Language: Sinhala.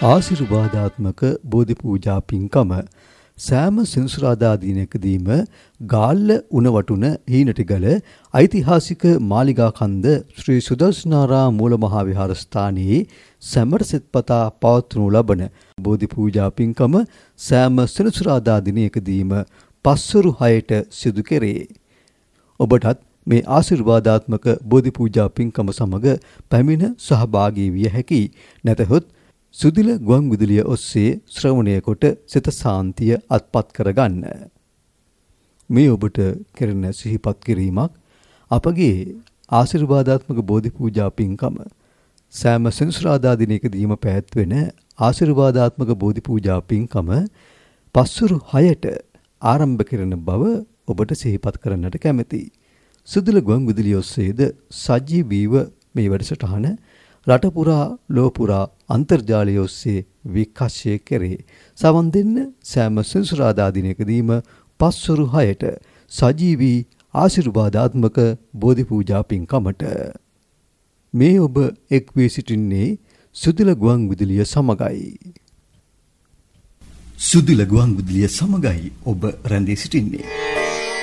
ආශිර්වාදාත්මක බෝධි පූජා පින්කම සෑම සෙනසුරාදා දිනකදීම ගාල්ල උණවටුන හීනටිගල ඓතිහාසික මාලිගා කන්ද ශ්‍රී සුදර්ශනාරාම මූල මහා විහාරස්ථානයේ සැමට සෙත්පතා පවත්වනු ලබන බෝධි පූජා පින්කම සෑම සෙනසුරාදා දිනකදීම පස්වරු 6ට සිදු කෙරේ. ඔබටත් මේ ආශිර්වාදාත්මක බෝධි පූජා පින්කම සමග පැමිණ සහභාගී විය හැකි. නැතහොත් සුදිල ගුවන් විදුලිය ඔස්සේ ශ්‍රවණය කොට සිත සාන්තිය අත්පත් කරගන්න. මේ ඔබට කෙරෙන සිහිපත් කිරීමක් අපගේ ආශිර්වාදාත්මක බෝධි පූජා පින්කම සෑම සෙනසුරාදා දිනකදීම පැවැත්වෙන ආශිර්වාදාත්මක බෝධි පූජා පින්කම පස්වරු 6ට ආරම්භ කරන බව ඔබට සිහිපත් කරන්නට කැමැතියි. සුදිල ගුවන් විදුලිය ඔස්සේද සජීවීව මේ වැඩසටහන රට පුරා ලොව පුරා අන්තර්ජාලය ඔස්සේ විකාශය කෙරේ. සවන් දෙන්න සෑම සෙනසුරාදා දිනකදීම පස්වරු 6ට සජීවී ආශිර්වාදාත්මක බෝධි පූජා පින්කමට. මේ ඔබ එක් වී සිටින්නේ සුදිල ගුවන් විදුලිය සමගයි. සුදිල ගුවන් විදුලිය සමගයි ඔබ රැඳී සිටින්නේ.